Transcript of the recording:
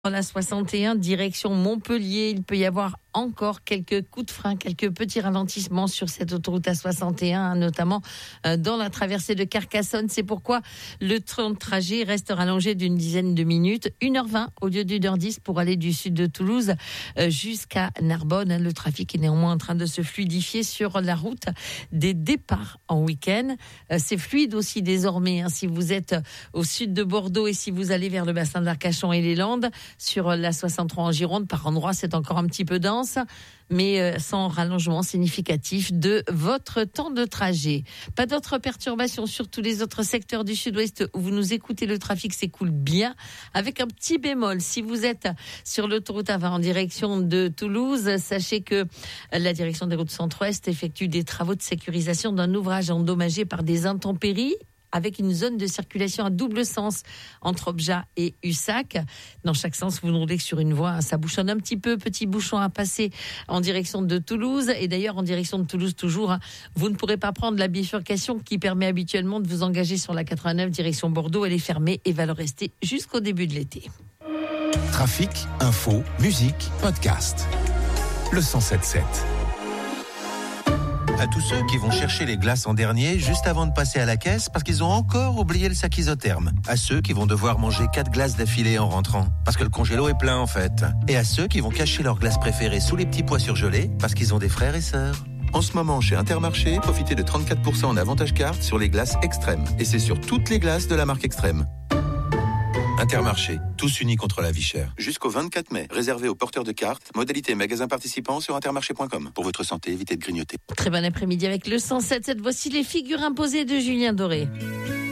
La 61, direction Montpellier, il peut y avoir encore quelques coups de frein, quelques petits ralentissements sur cette autoroute A61, notamment dans la traversée de Carcassonne. C'est pourquoi le temps de trajet reste rallongé d'une dizaine de minutes, 1h20 au lieu d'1h10 pour aller du sud de Toulouse jusqu'à Narbonne. Le trafic est néanmoins en train de se fluidifier sur la route des départs en week-end. C'est fluide aussi désormais si vous êtes au sud de Bordeaux et si vous allez vers le bassin d'Arcachon et les Landes. Sur la 63 en Gironde, par endroits, c'est encore un petit peu dense, mais sans rallongement significatif de votre temps de trajet. Pas d'autres perturbations sur tous les autres secteurs du sud-ouest où vous nous écoutez. Le trafic s'écoule bien, avec un petit bémol. Si vous êtes sur l'autoroute A20 en direction de Toulouse, sachez que la direction des routes centre-ouest effectue des travaux de sécurisation d'un ouvrage endommagé par des intempéries, avec une zone de circulation à double sens entre Obja et Ussac. Dans chaque sens, vous roulez sur une voie, ça bouchonne un petit peu, petit bouchon à passer en direction de Toulouse. Et d'ailleurs, en direction de Toulouse toujours, vous ne pourrez pas prendre la bifurcation qui permet habituellement de vous engager sur la 89 direction Bordeaux. Elle est fermée et va le rester jusqu'au début de l'été. Trafic, info, musique, podcast. Le 107.7. À tous ceux qui vont chercher les glaces en dernier juste avant de passer à la caisse parce qu'ils ont encore oublié le sac isotherme. À ceux qui vont devoir manger 4 glaces d'affilée en rentrant parce que le congélo est plein en fait. Et à ceux qui vont cacher leurs glaces préférées sous les petits pois surgelés parce qu'ils ont des frères et sœurs. En ce moment, chez Intermarché, profitez de 34% en avantage carte sur les glaces Extrême. Et c'est sur toutes les glaces de la marque Extrême. Intermarché, tous unis contre la vie chère. Jusqu'au 24 mai, réservé aux porteurs de cartes. Modalité magasin participant sur intermarché.com. Pour votre santé, évitez de grignoter. Très bon après-midi avec le 107.7. Voici les figures imposées de Julien Doré.